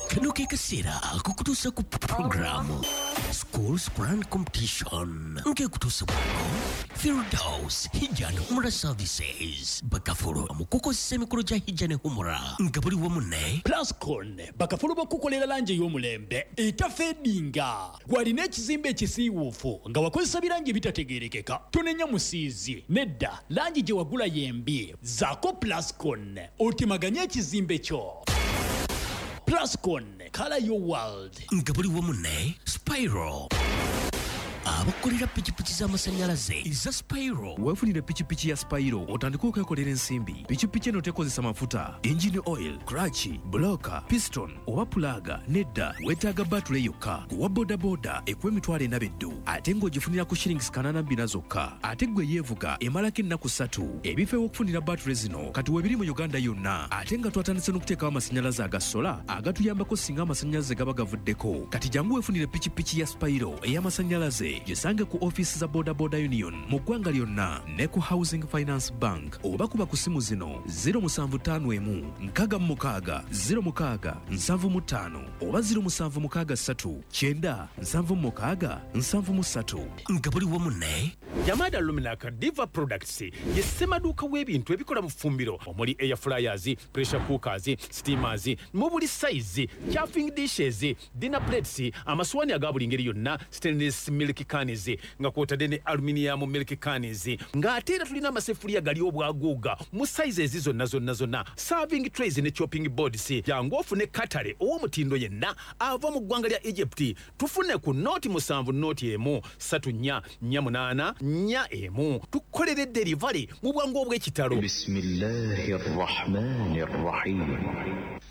Kano ke kasera kukutusa ku programu Schools Grand Competition nke kutusa Firdaus Hijane Humura Services bakafuru mukoko semikolo ja Hijane Humura ngabuli wamune Plascon bakafuru bakukolera lanje y'omulembe etafedinga gwalina ekizimbe ekisiiwuufu nga wakozesa biranje bitategerekeka tonenya musiizi nedda lanji gye wagula yembi zaako Plascon otimaganya ekizimbe kyo Plascon color your world ngabuli wamune Spiral abakolera pichipichi z'amasanyalaze za Spyro. Wefunire pichipichi ya Spyro otandika okwekolera ensimbi. Pichipichi eno tekozesa mafuta, engine oil, clutch, blocker, piston oba pulaga nedda wetaaga battery yokka. Kuwa bodaboda ekuwa emitwalo 42 ate ng'ogifunira ku shillings 82 zokka. Ate gwe yeevuga emalako ennaku 3. Ebifo ew'okufunira battery zino kati weebiri mu Uganda yonna ate nga twatandise n'okuteekawo amasanyalaze aga sola agatuyambako singa amasanyalaze gaba gavuddeko. Kati jangu weefunire pichipichi ya Spyro ey'amasanyalaze gisange ku office za Boda Boda Union mu ggwanga lyonna ne ku Housing Finance Bank oba kuba ku simu zino 0751 66 06 75 oba 0763 9 76 ngabuli wamune Yamada Luminac Diva Products yesemaduka w'ebintu ebikola mu ffumbiro omuli air fryers, pressure cookers, steamers, mu buli size, chafing dishes, dinner plates, amaswani aga buli ngeri yonna, stainless milk cans nga kwotadde ne aluminium milk cans nga ate era tulina amasefulya gali obwaguuga mu sizes zonna serving trays ne chopping boards jangu ofune katale ow'omutindo yenna ava mu ggwanga lya Egypt tufune ku noti 7 noti emu 3484 tukolere delivery mu bwangu obw'ekitalo. Bismillahirrahmanirrahim.